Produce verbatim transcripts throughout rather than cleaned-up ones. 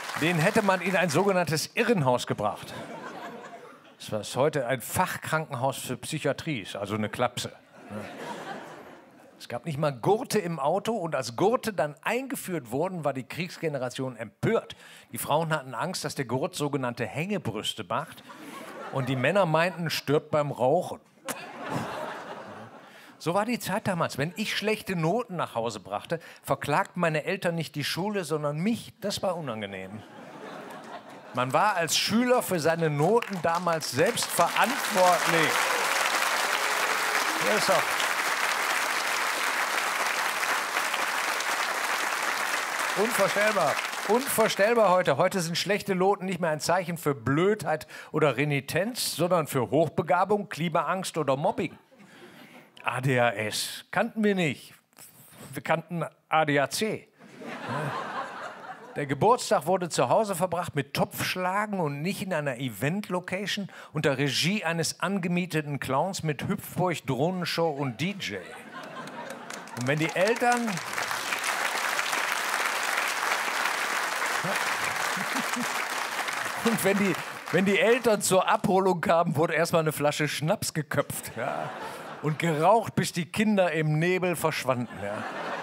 Den hätte man in ein sogenanntes Irrenhaus gebracht. Das ist heute ein Fachkrankenhaus für Psychiatrie, also eine Klapse. Es gab nicht mal Gurte im Auto und als Gurte dann eingeführt wurden, war die Kriegsgeneration empört. Die Frauen hatten Angst, dass der Gurt sogenannte Hängebrüste macht und die Männer meinten, stirbt beim Rauchen. So war die Zeit damals. Wenn ich schlechte Noten nach Hause brachte, verklagten meine Eltern nicht die Schule, sondern mich. Das war unangenehm. Man war als Schüler für seine Noten damals selbst verantwortlich. Ja, ist auch. Unvorstellbar. Unvorstellbar heute. Heute sind schlechte Noten nicht mehr ein Zeichen für Blödheit oder Renitenz, sondern für Hochbegabung, Klimaangst oder Mobbing. A D H S kannten wir nicht. Wir kannten A D H C. Der Geburtstag wurde zu Hause verbracht mit Topfschlagen und nicht in einer Event-Location unter Regie eines angemieteten Clowns mit Hüpfburg, Drohnenshow und D J. Und wenn die Eltern... Und wenn die, wenn die Eltern zur Abholung kamen, wurde erstmal eine Flasche Schnaps geköpft. Ja? Und geraucht, bis die Kinder im Nebel verschwanden. Ja?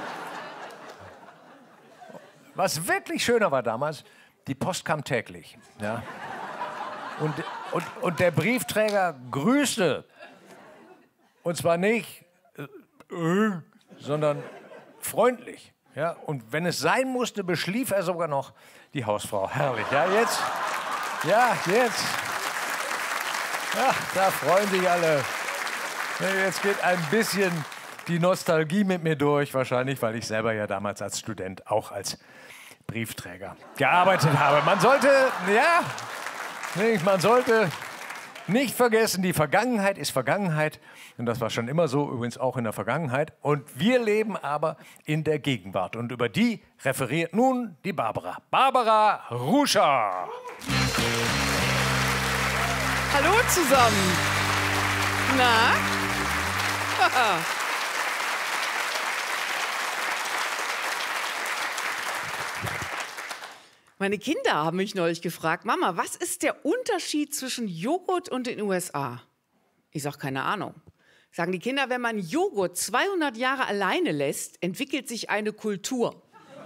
Was wirklich schöner war damals, die Post kam täglich. Ja? Und, und, und der Briefträger grüßte. Und zwar nicht, äh, sondern freundlich. Ja? Und wenn es sein musste, beschlief er sogar noch die Hausfrau. Herrlich. Ja, jetzt. Ja, jetzt. Ja, da freuen sich alle. Jetzt geht ein bisschen die Nostalgie mit mir durch, wahrscheinlich, weil ich selber ja damals als Student auch als Briefträger gearbeitet habe. Man sollte, ja, man sollte nicht vergessen, die Vergangenheit ist Vergangenheit. Und das war schon immer so, übrigens auch in der Vergangenheit. Und wir leben aber in der Gegenwart. Und über die referiert nun die Barbara. Barbara Ruscher. Hallo zusammen. Na? Meine Kinder haben mich neulich gefragt, Mama, was ist der Unterschied zwischen Joghurt und den U S A? Ich sage, keine Ahnung. Sagen die Kinder, wenn man Joghurt zweihundert Jahre alleine lässt, entwickelt sich eine Kultur.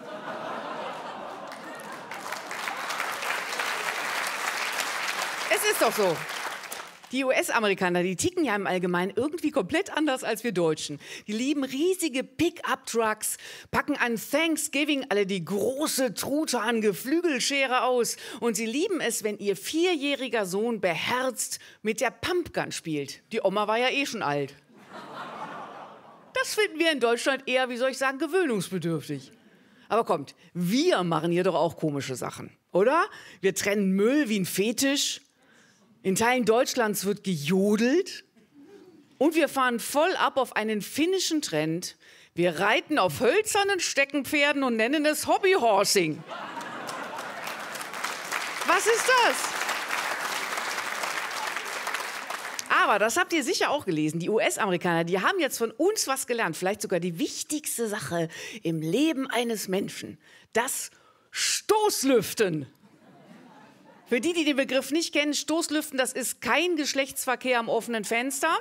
Es ist doch so. Die U S-Amerikaner, die ticken ja im Allgemeinen irgendwie komplett anders als wir Deutschen. Die lieben riesige Pick-up-Trucks, packen an Thanksgiving alle die große Truthahn-Geflügelschere aus. Und sie lieben es, wenn ihr vierjähriger Sohn beherzt mit der Pumpgun spielt. Die Oma war ja eh schon alt. Das finden wir in Deutschland eher, wie soll ich sagen, gewöhnungsbedürftig. Aber kommt, wir machen hier doch auch komische Sachen, oder? Wir trennen Müll wie ein Fetisch. In Teilen Deutschlands wird gejodelt und wir fahren voll ab auf einen finnischen Trend. Wir reiten auf hölzernen Steckenpferden und nennen es Hobbyhorsing. Was ist das? Aber das habt ihr sicher auch gelesen. Die U S-Amerikaner, die haben jetzt von uns was gelernt. Vielleicht sogar die wichtigste Sache im Leben eines Menschen. Das Stoßlüften. Für die, die den Begriff nicht kennen, Stoßlüften, das ist kein Geschlechtsverkehr am offenen Fenster.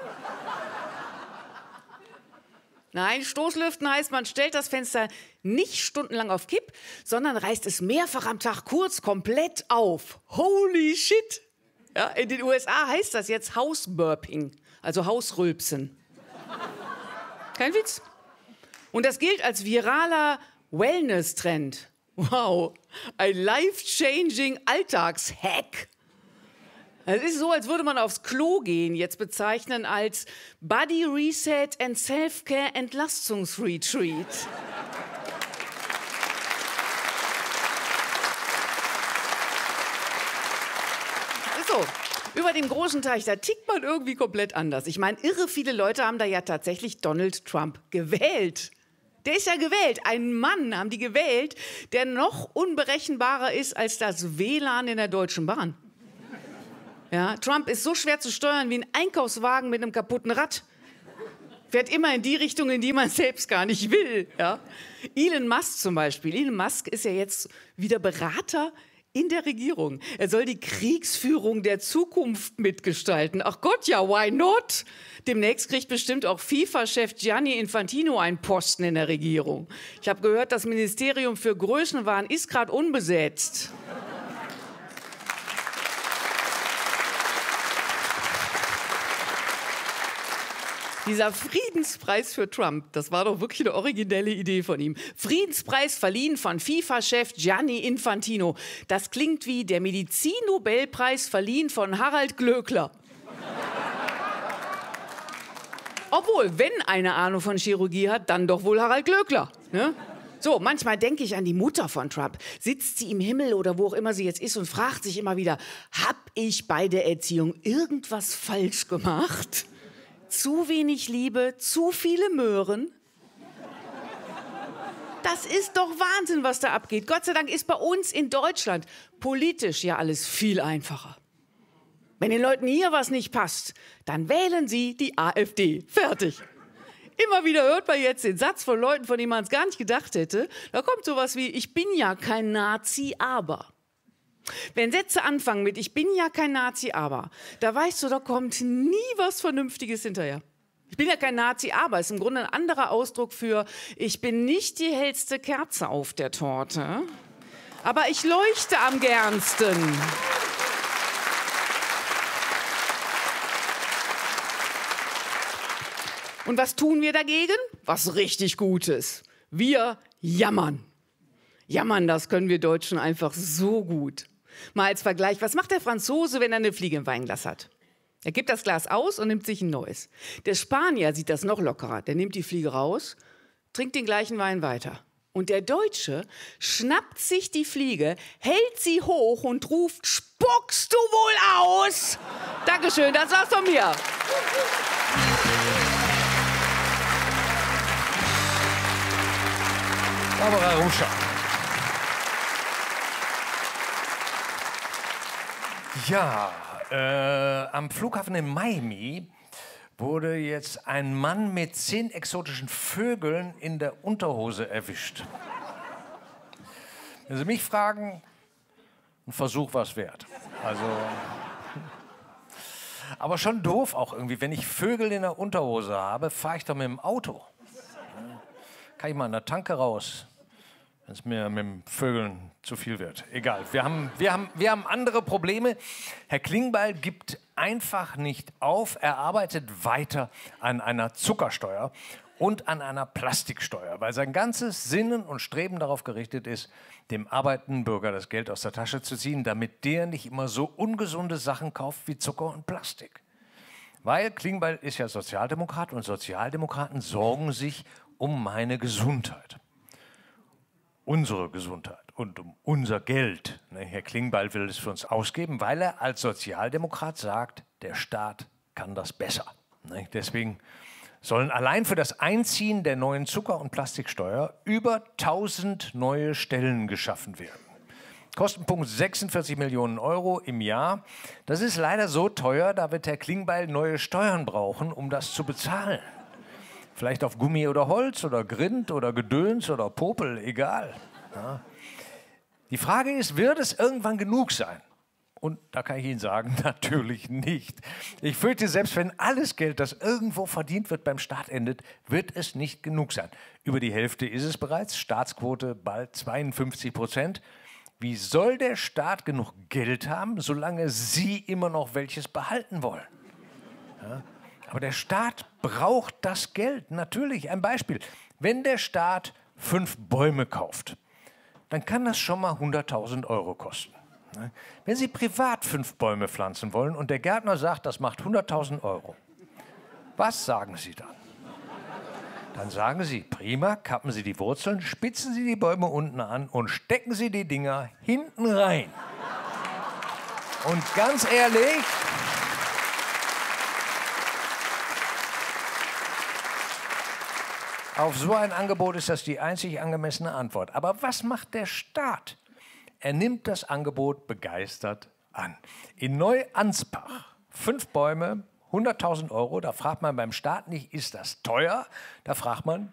Nein, Stoßlüften heißt, man stellt das Fenster nicht stundenlang auf Kipp, sondern reißt es mehrfach am Tag kurz komplett auf. Holy shit! Ja, in den U S A heißt das jetzt Hausburping, also Hausrülpsen. Kein Witz. Und das gilt als viraler Wellness-Trend. Wow, ein life-changing Alltagshack. Es ist so, als würde man aufs Klo gehen, jetzt bezeichnen als Body Reset and Self-Care Entlastungsretreat. So, über dem großen Teich, da tickt man irgendwie komplett anders. Ich meine, irre viele Leute haben da ja tatsächlich Donald Trump gewählt. Der ist ja gewählt. Einen Mann haben die gewählt, der noch unberechenbarer ist als das W L A N in der Deutschen Bahn. Ja, Trump ist so schwer zu steuern wie ein Einkaufswagen mit einem kaputten Rad. Fährt immer in die Richtung, in die man selbst gar nicht will. Ja. Elon Musk zum Beispiel. Elon Musk ist ja jetzt wieder Berater In der Regierung. Er soll die Kriegsführung der Zukunft mitgestalten. Ach Gott, ja, why not? Demnächst kriegt bestimmt auch FIFA-Chef Gianni Infantino einen Posten in der Regierung. Ich habe gehört, das Ministerium für Größenwahn ist gerade unbesetzt. Dieser Friedenspreis für Trump, das war doch wirklich eine originelle Idee von ihm. Friedenspreis verliehen von FIFA-Chef Gianni Infantino. Das klingt wie der Medizin-Nobelpreis verliehen von Harald Glöckler. Obwohl, wenn eine Ahnung von Chirurgie hat, dann doch wohl Harald Glöckler. Ne? So, manchmal denke ich an die Mutter von Trump. Sitzt sie im Himmel oder wo auch immer sie jetzt ist und fragt sich immer wieder, hab ich bei der Erziehung irgendwas falsch gemacht? Zu wenig Liebe, zu viele Möhren. Das ist doch Wahnsinn, was da abgeht. Gott sei Dank ist bei uns in Deutschland politisch ja alles viel einfacher. Wenn den Leuten hier was nicht passt, dann wählen sie die AfD. Fertig. Immer wieder hört man jetzt den Satz von Leuten, von denen man es gar nicht gedacht hätte. Da kommt sowas wie, ich bin ja kein Nazi, aber... Wenn Sätze anfangen mit ich bin ja kein Nazi, aber, da weißt du, da kommt nie was Vernünftiges hinterher. Ich bin ja kein Nazi, aber ist im Grunde ein anderer Ausdruck für ich bin nicht die hellste Kerze auf der Torte, aber ich leuchte am gernsten. Und was tun wir dagegen? Was richtig Gutes. Wir jammern. Jammern, das können wir Deutschen einfach so gut. Mal als Vergleich, was macht der Franzose, wenn er eine Fliege im Weinglas hat? Er gibt das Glas aus und nimmt sich ein neues. Der Spanier sieht das noch lockerer. Der nimmt die Fliege raus, trinkt den gleichen Wein weiter. Und der Deutsche schnappt sich die Fliege, hält sie hoch und ruft, spuckst du wohl aus? Dankeschön, das war's von mir. Barbara Ruscher. Ja, äh, am Flughafen in Miami wurde jetzt ein Mann mit zehn exotischen Vögeln in der Unterhose erwischt. Wenn Sie mich fragen, ein Versuch war es wert. Also, aber schon doof auch irgendwie. Wenn ich Vögel in der Unterhose habe, fahre ich doch mit dem Auto. Kann ich mal in der Tanke raus, wenn es mir mit den Vögeln zu viel wird. Egal, wir haben, wir haben, wir haben andere Probleme. Herr Klingbeil gibt einfach nicht auf. Er arbeitet weiter an einer Zuckersteuer und an einer Plastiksteuer, weil sein ganzes Sinnen und Streben darauf gerichtet ist, dem arbeitenden Bürger das Geld aus der Tasche zu ziehen, damit der nicht immer so ungesunde Sachen kauft wie Zucker und Plastik. Weil Klingbeil ist ja Sozialdemokrat und Sozialdemokraten sorgen sich um meine Gesundheit. Unsere Gesundheit und um unser Geld. Herr Klingbeil will es für uns ausgeben, weil er als Sozialdemokrat sagt, der Staat kann das besser. Deswegen sollen allein für das Einziehen der neuen Zucker- und Plastiksteuer über tausend neue Stellen geschaffen werden. Kostenpunkt sechsundvierzig Millionen Euro im Jahr. Das ist leider so teuer, da wird Herr Klingbeil neue Steuern brauchen, um das zu bezahlen. Vielleicht auf Gummi oder Holz oder Grind oder Gedöns oder Popel, egal. Ja. Die Frage ist, wird es irgendwann genug sein? Und da kann ich Ihnen sagen, natürlich nicht. Ich fürchte, selbst wenn alles Geld, das irgendwo verdient wird, beim Staat endet, wird es nicht genug sein. Über die Hälfte ist es bereits, Staatsquote bald zweiundfünfzig Prozent. Wie soll der Staat genug Geld haben, solange Sie immer noch welches behalten wollen? Ja. Aber der Staat braucht das Geld, natürlich. Ein Beispiel, wenn der Staat fünf Bäume kauft, dann kann das schon mal hunderttausend Euro kosten. Wenn Sie privat fünf Bäume pflanzen wollen und der Gärtner sagt, das macht hunderttausend Euro, was sagen Sie dann? Dann sagen Sie, prima, kappen Sie die Wurzeln, spitzen Sie die Bäume unten an und stecken Sie die Dinger hinten rein. Und ganz ehrlich, auf so ein Angebot ist das die einzig angemessene Antwort. Aber was macht der Staat? Er nimmt das Angebot begeistert an. In Neu-Anspach, fünf Bäume, hunderttausend Euro, da fragt man beim Staat nicht, ist das teuer? Da fragt man,